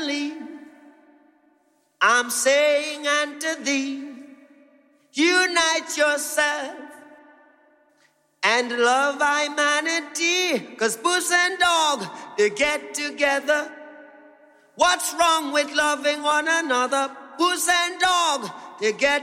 leave. I'm saying unto thee, unite yourself and love humanity. 'Cause puss and dog, they get together. What's wrong with loving one another? Puss and dog, they get